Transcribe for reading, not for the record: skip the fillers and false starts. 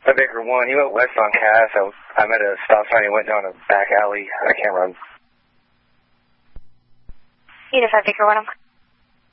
5 Acre 1, he went west on Cass. I'm at a stop sign. He went down a back alley. I can't run. Unit 5 Acre 1,